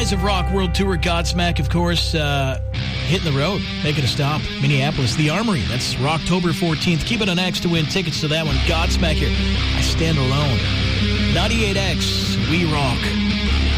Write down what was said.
Rise of Rock World Tour, Godsmack, of course, hitting the road, making a stop. Minneapolis, The Armory. That's October 14th. Keep it on X to win tickets to that one. Godsmack here. I stand alone. 98X, we rock.